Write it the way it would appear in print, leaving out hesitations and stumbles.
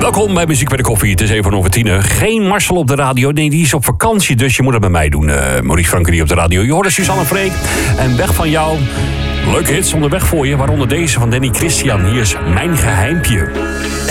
Welkom bij Muziek bij de Koffie. Het is even over 10:00. Geen Marcel op de radio. Nee, die is op vakantie, dus je moet het bij mij doen. Maurice Frankerie op de radio. Je hoorde Suzanne Freek. En Weg van jou. Leuke hits onderweg voor je, waaronder deze van Danny Christian. Hier is Mijn Geheimpje.